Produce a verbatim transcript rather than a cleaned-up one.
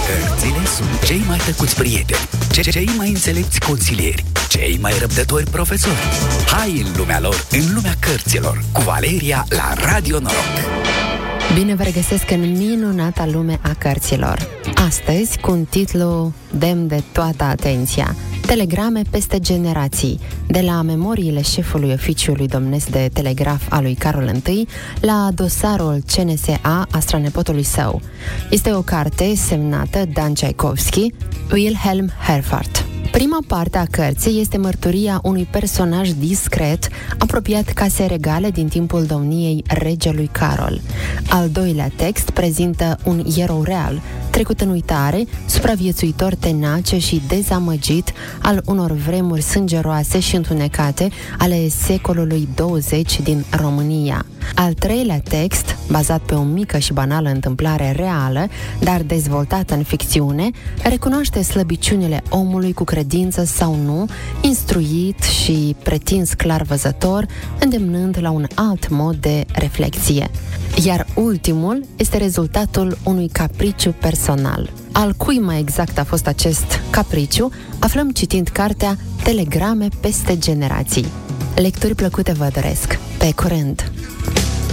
Cărțile sunt cei mai tăcuți prieteni, cei mai înțelepți consilieri, cei mai răbdători profesori. Hai în lumea lor, în lumea cărților, cu Valeria la Radio Noroc. Bine vă regăsesc în minunata lume a cărților. Astăzi, cu un titlu demn de toată atenția: Telegrame peste generații, de la memoriile șefului oficiului domnesc de telegraf al lui Carol I la dosarul C N S A a strănepotului său. Este o carte semnată Dan Tchaikovsky, Wilhelm Herford. Prima parte a cărții este mărturia unui personaj discret, apropiat casei regale din timpul domniei regelui Carol. Al doilea text prezintă un erou real, trecut în uitare, supraviețuitor tenace și dezamăgit al unor vremuri sângeroase și întunecate ale secolului douăzeci din România. Al treilea text, bazat pe o mică și banală întâmplare reală, dar dezvoltată în ficțiune, recunoaște slăbiciunile omului cu credință sau nu, instruit și pretins clarvăzător, îndemnând la un alt mod de reflexie. Iar ultimul este rezultatul unui capriciu personal. Al cui mai exact a fost acest capriciu, aflăm citind cartea Telegrame peste generații. Lecturi plăcute vă doresc. Pe curând!